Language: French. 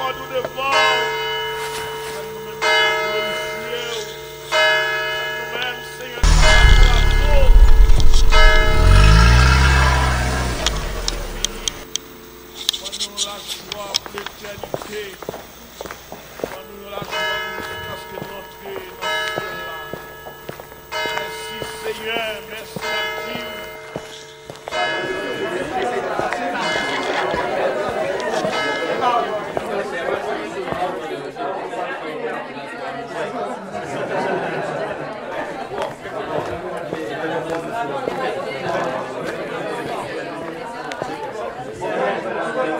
Lord, nous devons. Nous-mêmes, glorifier. Nous-mêmes, Seigneur, nous la joie pour l'éternité. Nous la joie.